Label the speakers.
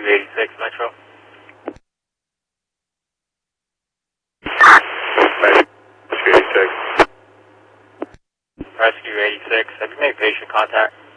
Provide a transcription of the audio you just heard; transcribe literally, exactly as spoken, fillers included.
Speaker 1: eighty-six, Metro.
Speaker 2: Rescue eighty-six.
Speaker 1: Rescue eighty-six, have you made patient contact?